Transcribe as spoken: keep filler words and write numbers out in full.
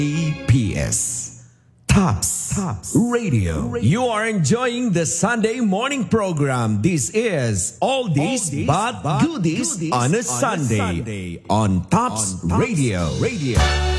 P S Tops, Tops Radio. You are enjoying the Sunday morning program. This is All This But, but Goodies, goodies on a, on Sunday, a Sunday on Tops, on Tops Radio. Radio.